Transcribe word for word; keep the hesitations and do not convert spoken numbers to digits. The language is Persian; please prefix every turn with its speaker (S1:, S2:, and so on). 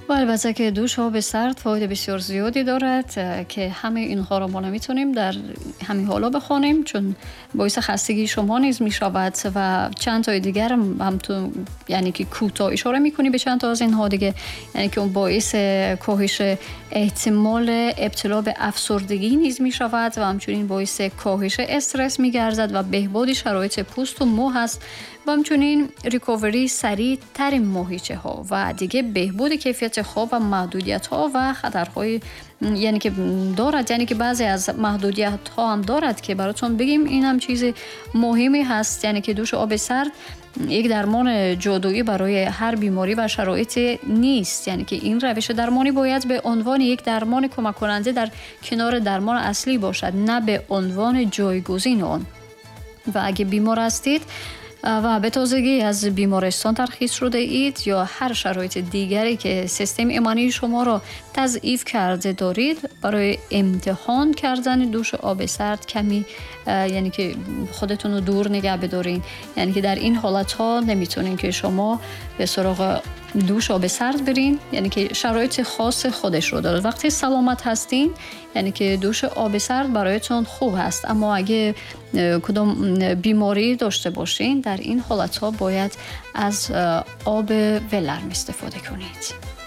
S1: و البته که دوش آب سرد فاید بسیار زیادی دارد که همه اینها را ما نمیتونیم در همین حالا بخونیم، چون باعث خستگی شما نیز میشود و چند تا دیگر هم تو یعنی که کوتاه اشاره میکنی به چند تا از اینها دیگه، یعنی که اون باعث کاهش احتمال ابتلا به افسردگی نیز میشود و همچنین باعث کاهش استرس میگردد و بهبود شرایط پوست و مو هست و همچنین ریکاوری سریع تر ماهیچه ها و دیگه بهبود کیفیت خواب و محدودیت ها و خطرهای یعنی که دارد، یعنی که بعضی از محدودیت ها هم دارد که براتون بگیم. این هم چیز مهمی هست، یعنی که دوش آب سرد یک درمان جادویی برای هر بیماری و شرایط نیست، یعنی که این روش درمانی باید به عنوان یک درمان کمک کننده در کنار درمان اصلی باشد، نه به عنوان جایگزین آن. و اگه بیمار هستید و به تازگی از بیمارستان ترخیص شده اید یا هر شرایط دیگری که سیستم ایمنی شما را تضعیف کرده دارید، برای امتحان کردن دوش آب سرد کمی یعنی که خودتون رو دور نگه بدارین. یعنی که در این حالت ها نمیتونین که شما به سراغ دوش آب سرد برین، یعنی که شرایط خاص خودش رو داره. وقتی سلامت هستین یعنی که دوش آب سرد برایتون خوب هست، اما اگه کدام بیماری داشته باشین در این حالت ها باید از آب ولرم استفاده کنید.